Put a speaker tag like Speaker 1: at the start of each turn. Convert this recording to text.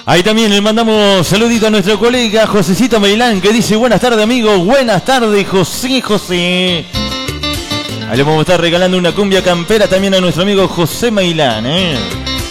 Speaker 1: Ahí también le mandamos saludito a nuestro colega Josecito Meilán, que dice buenas tardes, amigo. Buenas tardes, José. Ahí le vamos a estar regalando una cumbia campera también a nuestro amigo José Meilán,